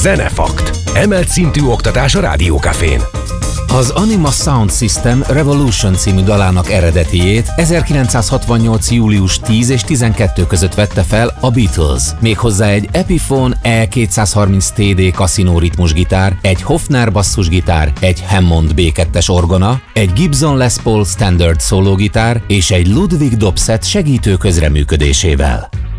Zenefakt. Emelt szintű oktatás a Rádiókafén. Az Anima Sound System Revolution című dalának eredetiét 1968. július 10 és 12 között vette fel a Beatles. Méghozzá egy Epiphone E230 TD Casino ritmusgitár, egy Hofner basszusgitár, egy Hammond B2-es orgona, egy Gibson Les Paul Standard szólógitár és egy Ludwig Dobszett segítő közreműködésével.